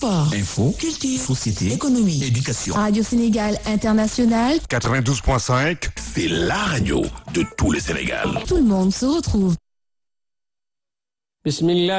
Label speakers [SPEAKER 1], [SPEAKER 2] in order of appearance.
[SPEAKER 1] Sport,
[SPEAKER 2] info,
[SPEAKER 1] culture,
[SPEAKER 2] société,
[SPEAKER 1] économie,
[SPEAKER 2] éducation.
[SPEAKER 3] Radio Sénégal International,
[SPEAKER 4] 92.5,
[SPEAKER 2] c'est la radio de tout le Sénégal.
[SPEAKER 3] tout le monde se retrouve.
[SPEAKER 5] Bismillah.